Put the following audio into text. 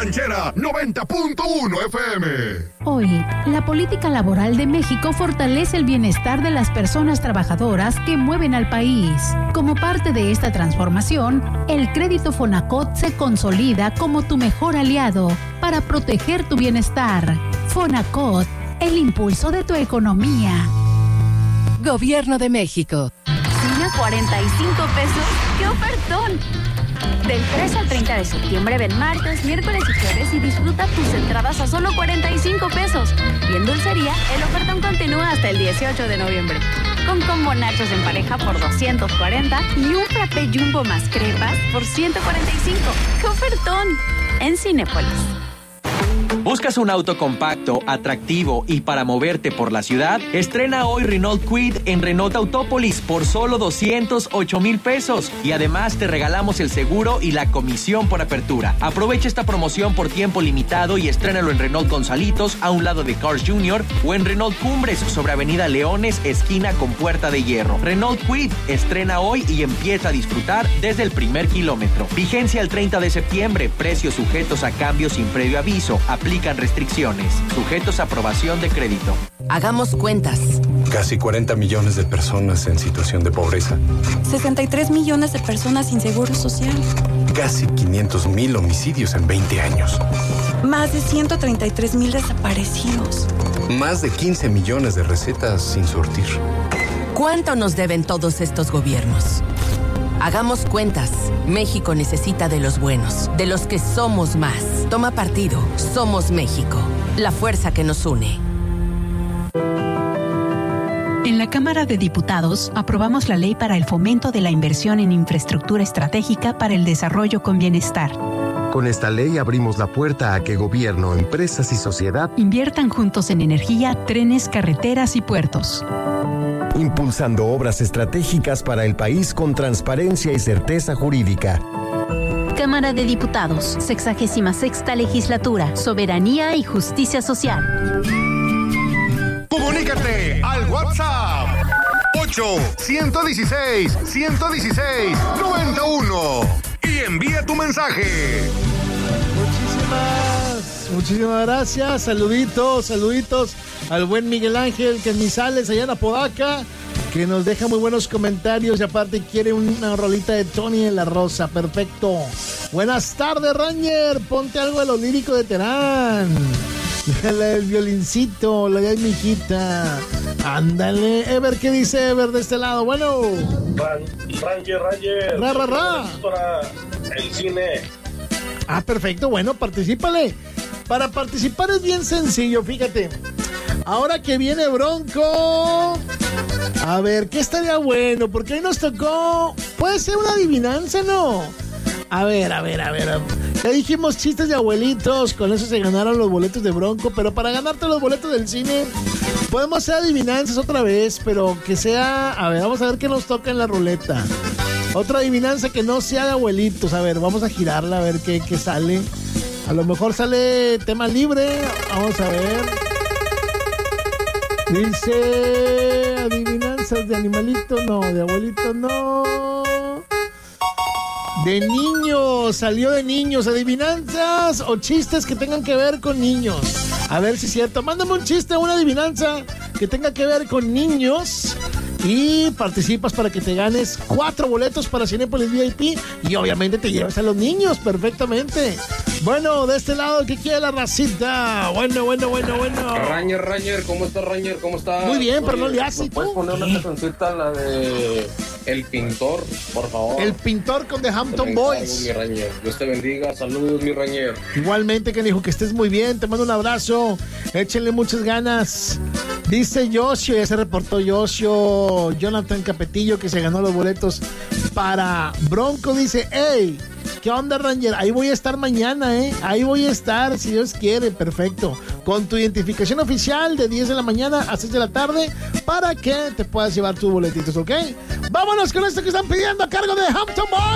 Ranchera 90.1 FM. Hoy, la política laboral de México fortalece el bienestar de las personas trabajadoras que mueven al país. Como parte de esta transformación, el crédito Fonacot se consolida como tu mejor aliado para proteger tu bienestar. Fonacot, el impulso de tu economía. Gobierno de México. ¿Cine a 45 pesos? ¡Qué ofertón! Del 3 al 30 de septiembre ven martes, miércoles y jueves y disfruta tus entradas a solo 45 pesos. Y en dulcería, el ofertón continúa hasta el 18 de noviembre. Con combo nachos en pareja por 240 y un frappé jumbo más crepas por 145. ¡Qué ofertón! En Cinépolis. ¿Buscas un auto compacto, atractivo y para moverte por la ciudad? Estrena hoy Renault Kwid en Renault Autópolis por solo 208,000 pesos. Y además te regalamos el seguro y la comisión por apertura. Aprovecha esta promoción por tiempo limitado y estrénalo en Renault Gonzalitos, a un lado de Cars Jr. o en Renault Cumbres, sobre Avenida Leones, esquina con Puerta de Hierro. Renault Kwid estrena hoy y empieza a disfrutar desde el primer kilómetro. Vigencia el 30 de septiembre. Precios sujetos a cambios sin previo aviso. Aplican restricciones, sujetos a aprobación de crédito. Hagamos cuentas. Casi 40 millones de personas en situación de pobreza. 63 millones de personas sin seguro social. Casi 500,000 homicidios en 20 años. Más de 133,000 desaparecidos. Más de 15 millones de recetas sin surtir. ¿Cuánto nos deben todos estos gobiernos? Hagamos cuentas. México necesita de los buenos, de los que somos más. Toma partido. Somos México. La fuerza que nos une. En la Cámara de Diputados aprobamos la ley para el fomento de la inversión en infraestructura estratégica para el desarrollo con bienestar. Con esta ley abrimos la puerta a que gobierno, empresas y sociedad inviertan juntos en energía, trenes, carreteras y puertos. Impulsando obras estratégicas para el país con transparencia y certeza jurídica. Cámara de Diputados, 66ª Legislatura, Soberanía y Justicia Social. Comunícate al WhatsApp 8-116-116-91 y envía tu mensaje. Muchísimas gracias. Saluditos al buen Miguel Ángel Canizales allá en Apodaca, que nos deja muy buenos comentarios y aparte quiere una rolita de Tony de la Rosa. Perfecto. Buenas tardes, Ranger. Ponte algo de lo lírico de Terán. Déjale el violincito, la de mi hijita. Ándale. Ever, ¿qué dice Ever de este lado? Bueno. Ranger. Ra. Para el cine. Ah, perfecto. Bueno, particípale. Para participar es bien sencillo, fíjate. Ahora que viene Bronco, a ver, ¿qué estaría bueno? Porque hoy nos tocó... Puede ser una adivinanza, ¿no? A ver. Ya dijimos chistes de abuelitos, con eso se ganaron los boletos de Bronco, pero para ganarte los boletos del cine, podemos hacer adivinanzas otra vez, pero que sea... A ver, vamos a ver qué nos toca en la ruleta. Otra adivinanza que no sea de abuelitos. A ver, vamos a girarla a ver qué sale. A lo mejor sale tema libre. Vamos a ver. Dice... Adivinanzas de animalito, no. De abuelito, no. De niños. Salió de niños. Adivinanzas o chistes que tengan que ver con niños. A ver si es cierto. Mándame un chiste o una adivinanza que tenga que ver con niños. Y participas para que te ganes 4 boletos para Cinépolis VIP. Y obviamente te llevas a los niños perfectamente. Bueno, de este lado, ¿qué quiere la racita? Bueno. Ranger, ¿cómo está, Ranger? ¿Cómo está? Muy bien, pero no le hace. ¿Puedes poner una cancioncita, la de El Pintor, por favor? El Pintor con The Hampton Boys. Mi Ranger. Dios te bendiga. Saludos, mi Ranger. Igualmente, que dijo que estés muy bien. Te mando un abrazo. Échenle muchas ganas. Dice Yoshio, ya se reportó Yoshio. Jonathan Capetillo, que se ganó los boletos para Bronco. Dice, hey, ¿qué onda, Ranger? Ahí voy a estar mañana, Ahí voy a estar, si Dios quiere. Perfecto. Con tu identificación oficial de 10 de la mañana a 6 de la tarde para que te puedas llevar tus boletitos, ¿ok? Vámonos con esto que están pidiendo a cargo de Hampton Boys.